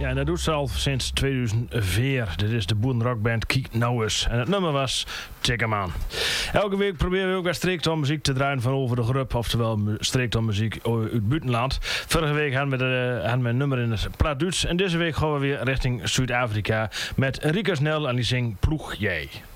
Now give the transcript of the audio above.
Ja, en dat doet ze al sinds 2004. Dit is de boerenrockband Kiek Nou eens. En het nummer was Check 'em aan. Elke week proberen we ook weer streektaal muziek te draaien van over de grup. Oftewel streektaal muziek uit het buitenland. Vorige week hadden we een nummer in het Plaat-Duits. En deze week gaan we weer richting Zuid-Afrika met Rika Snel en die zingt Ploeg Jij.